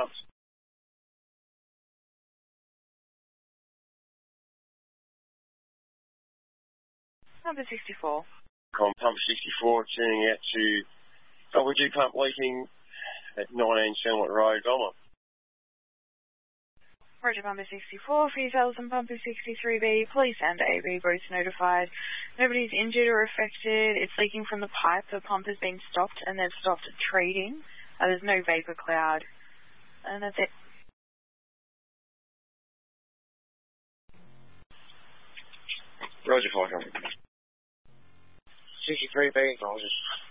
pumps. Number 64. On pump 64, tuning out to WG pump leaking at 19 Selmont Road, Belmont. Roger, pumper 64, Fees and pumper 63B, police and AB both notified. Nobody's injured or affected. It's leaking from the pipe. The pump has been stopped and they've stopped treating. There's no vapor cloud. And that's it. Roger, 500. 63B, Rogers.